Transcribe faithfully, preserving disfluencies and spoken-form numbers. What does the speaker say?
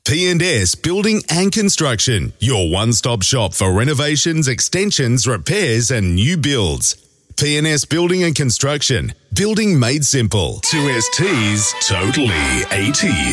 P and S Building and Construction, your one-stop shop for renovations, extensions, repairs and new builds. P and S Building and Construction, building made simple. Two S Ts, totally eighties.